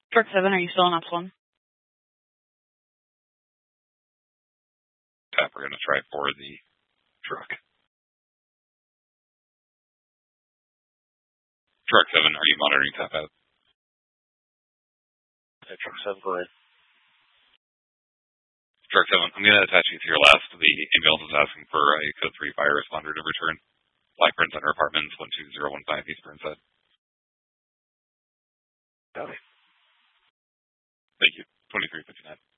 Truck 7, are you still on ops 1? Tap, we're going to try for the truck. Truck 7, are you monitoring tap out? Okay, truck 7, go ahead. Truck 7, I'm going to attach you to your last. The ambulance is asking for a code 3 fire responder to return. Blackburn Center Apartments, 12015 East Burnside. Copy. Thank you. 2359.